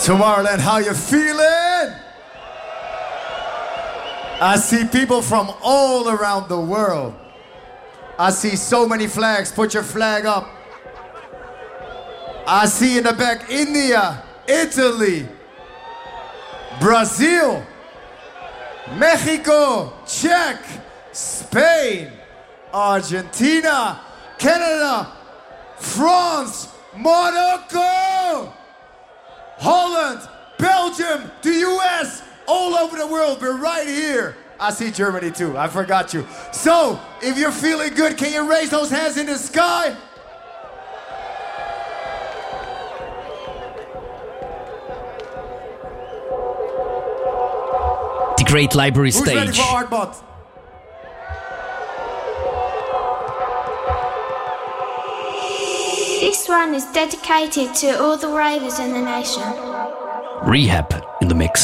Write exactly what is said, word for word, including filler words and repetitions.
Tomorrowland, how you feeling? I see people from all around the world. I see so many flags. Put your flag up. I see in the back India, Italy, Brazil, Mexico, Czech, Spain, Argentina, Canada, France, Monaco, Holland, Belgium, the U S, all over the world. We're right here. I see Germany too. I forgot you. So, if you're feeling good, can you raise those hands in the sky? The Great Library Who's ready Stage. for Artbot? This one is dedicated to all the ravers in the nation. Rehab in the mix.